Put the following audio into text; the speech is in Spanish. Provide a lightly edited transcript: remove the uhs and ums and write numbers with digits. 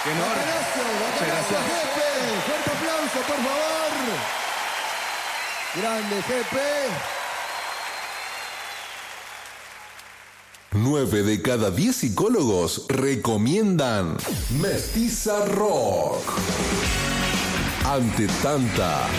Qué honor. Muchas gracias. Jefe. Fuerte aplauso, por favor. Grande, jefe. 9 de cada 10 psicólogos recomiendan Mestiza Rock. Ante tanta